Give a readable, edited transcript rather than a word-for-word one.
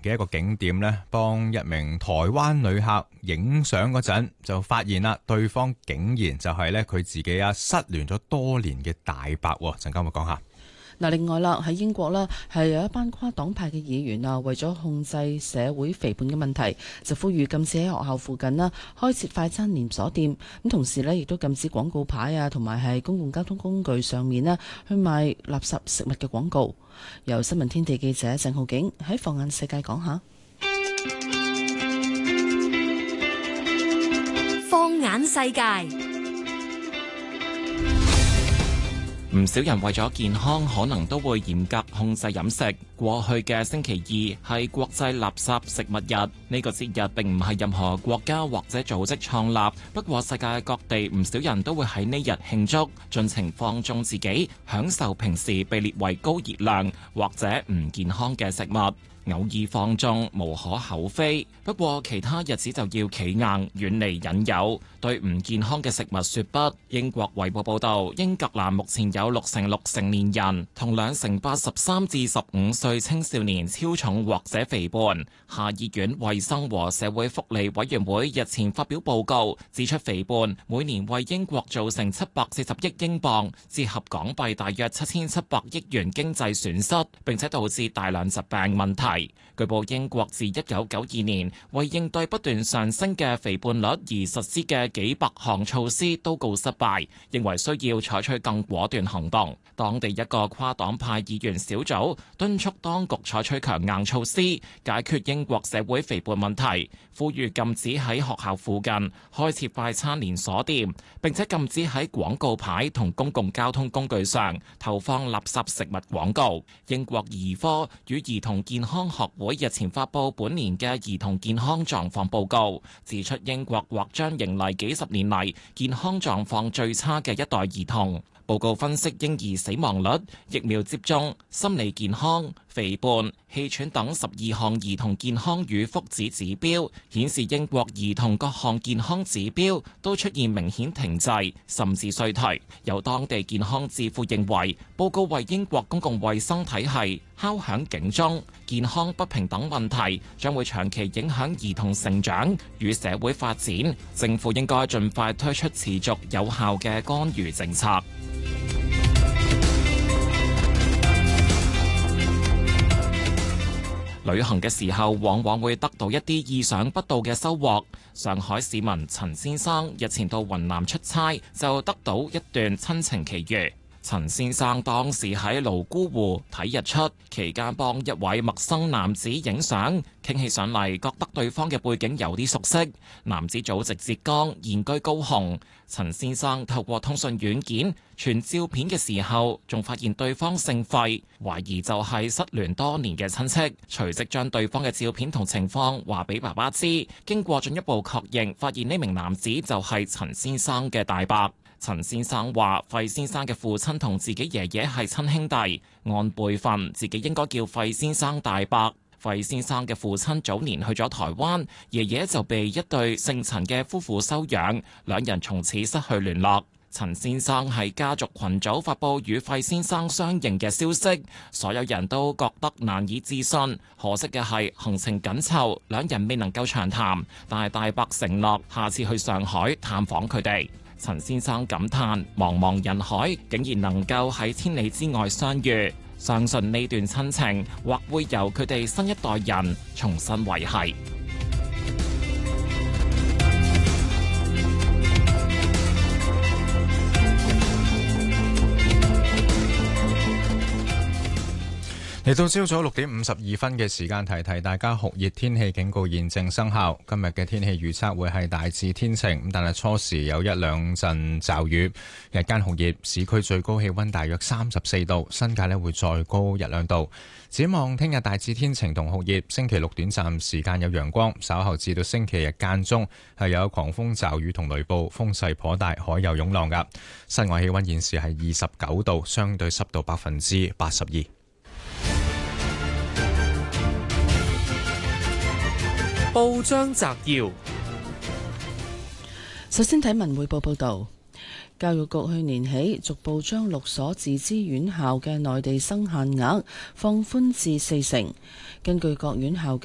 嘅一個景點呢，幫一名台灣旅客影相嗰陣，就發現啦，對方竟然就係呢佢自己失聯咗多年嘅大伯。陣間我講下。 嗱，另外啦，喺英國啦，係有一班跨黨派嘅議員啊，為咗控制社會肥胖嘅問題，就呼籲禁止喺學校附近啦開設快餐連鎖店，咁同時呢，亦都禁止廣告牌啊，同埋係公共交通工具上面呢去賣垃圾食物嘅廣告。由新聞天地記者鄭浩景喺放眼世界講下。 放眼世界。唔少人為咗健康，可能都會嚴格控制飲食。過去嘅星期二係國際垃圾食物日，呢個節日並唔係任何國家或者組織創立，不過世界各地唔少人都會喺呢日慶祝，盡情放縱自己，享受平時被列為高熱量或者唔健康嘅食物。偶爾放縱無可厚非，不過其他日子就要企硬，遠離引誘，對唔健康嘅食物說不。英國衛報報道，英格蘭目前有66%成年人同2%83至15歲青少年超重或者肥胖。下議院衛生和社會福利委員會日前發表報告，指出肥胖每年為英國造成740億英鎊，折合港幣大約7700億元經濟損失，並且導致大量疾病問題。據報英國自1992年為應對不斷上升嘅肥胖率而實施嘅幾百項措施都告失敗，認為需要採取更果斷行動。當地一個跨黨派議員小組敦促當局採取強硬措施，解決英國社會肥胖問題，呼籲禁止喺學校附近開設快餐連鎖店，並且禁止喺廣告牌同公共交通工具上投放垃圾食物廣告。英國兒科與兒童健康學會日前發佈本年嘅兒童健康狀況報告，指出英國或將迎嚟幾十年嚟健康狀況最差嘅一代兒童。報告分析嬰兒死亡率、疫苗接種、心理健康、肥胖、氣喘等12項兒童健康與福祉指標，顯示英國兒童各項健康指標都出現明顯停滯甚至衰退。有當地健康智庫認為，報告為英國公共衛生體系敲響警鐘，健康不平等問題將會長期影響兒童成長與社會發展。政府應該盡快推出持續有效嘅干預政策。旅行嘅時候，往往會得到一啲意想不到嘅收穫。上海市民陳先生日前到雲南出差，就得到一段親情奇遇。陳先生當時喺瀘沽湖睇日出，期間幫一位陌生男子影相，傾起上嚟覺得對方嘅背景有啲熟悉。男子祖籍浙江，現居高雄。陳先生透過通訊軟件傳照片嘅時候，仲發現對方姓費，懷疑就係失聯多年嘅親戚，隨即將對方嘅照片同情況話俾爸爸知。經過進一步確認，發現呢名男子就係陳先生嘅大伯。陳先生話：費先生嘅父親同自己爺爺係親兄弟，按輩分自己應該叫費先生大伯。費先生嘅父親早年去咗台灣，爺爺就被一對姓陳嘅夫婦收養，兩人從此失去聯絡。陳先生喺家族群組發佈與費先生相認嘅消息，所有人都覺得難以置信。可惜嘅係行程緊湊，兩人未能夠長談，但係大伯承諾下次去上海探訪佢哋。陳先生感嘆：茫茫人海，竟然能夠喺千里之外相遇，相信呢段親情或會由佢哋新一代人重新維繫。 嚟到朝早6:52嘅時間，提提大家酷熱天氣警告現正生效。今日嘅天氣預測會係大致天晴，但係初時有一兩陣驟雨。日間酷熱，市區最高氣溫大約34度，新界會再高1-2度。展望聽日大致天晴同酷熱，星期六短暫時間有陽光，稍後至到星期日間中係有狂風驟雨同雷暴，風勢頗大，海有湧浪㗎。室外氣溫現時係29度，相對濕度82%。 報章摘要： 首先睇文匯報報道，教育局去年起逐步將6所自資院校嘅內地生限額放寬至40%，根據各院校